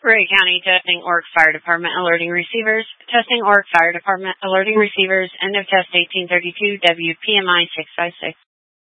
Ray County Testing Orc Fire Department alerting receivers. Testing Orc Fire Department alerting receivers. End of test 1832 WPMI 656.